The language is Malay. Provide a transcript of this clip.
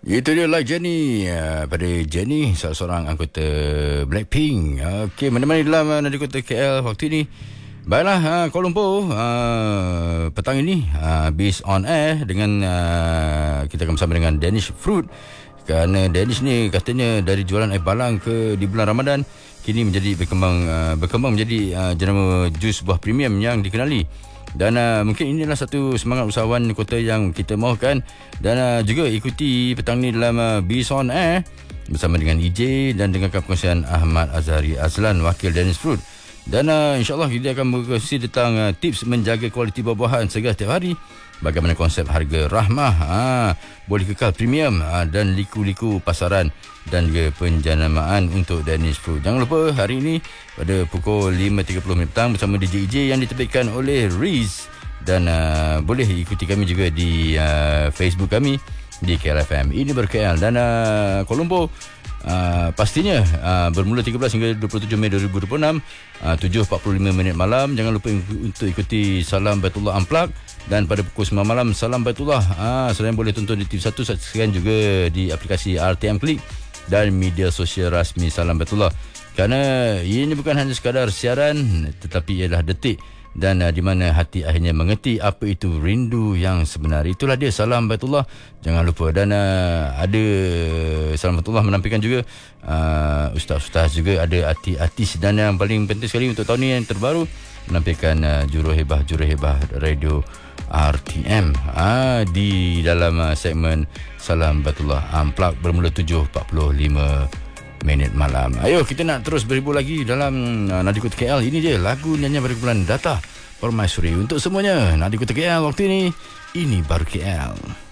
Itu dia Like Jennie, pada Jennie, salah seorang anggota Blackpink. Okey, menemani dalam Nadi Kota KL waktu ini. Baiklah, Kuala Lumpur petang ini Biz on Air dengan kita akan bersama dengan Danish Fruit. Kerana Danish ni katanya dari jualan air balang di bulan Ramadan kini menjadi berkembang menjadi jenama jus buah premium yang dikenali. Dan mungkin inilah satu semangat usahawan kota yang kita mahukan. Dan juga ikuti petang ni dalam Biz on Air bersama dengan EJ dan dengan perkongsian Ahmad Azhari Azlan, wakil Danish Fruit. Dan insyaAllah kita akan berkongsi tentang tips menjaga kualiti buah-buahan segar setiap hari. Bagaimana konsep harga rahmah boleh kekal premium dan liku-liku pasaran dan juga penjanamaan untuk Danish Fruit. Jangan lupa hari ini pada pukul 5.30 petang bersama DJ EJ yang diterbitkan oleh Riz. Dan boleh ikuti kami juga di Facebook kami di KLFM. Ini ber-KL. Dan Kuala Lumpur pastinya bermula 13 hingga 27 Mei 2026 7.45 malam. Jangan lupa untuk ikuti Salam Baitullah Unplugged. Dan pada pukul 9 malam Salam Baitullah selain boleh tonton di TV1, saksikan juga di aplikasi RTM Klik dan media sosial rasmi Salam Baitullah. Kerana ini bukan hanya sekadar siaran, tetapi ialah detik dan di mana hati akhirnya mengerti apa itu rindu yang sebenar. Itulah dia Salam Baitullah. Jangan lupa. Dan ada Salam Baitullah menampilkan juga ustaz-ustaz, juga ada artis, dan yang paling penting sekali untuk tahun ini yang terbaru menampilkan juruhebah radio RTM di dalam segmen Salam Baitullah Unplugged bermula 7.45 malam. Ayo kita nak terus berhibur lagi dalam Nadi Kota KL. Ini dia lagu nyanyian pada bulan Data Permaisuri untuk semuanya. Nadi Kota KL waktu ini baru KL.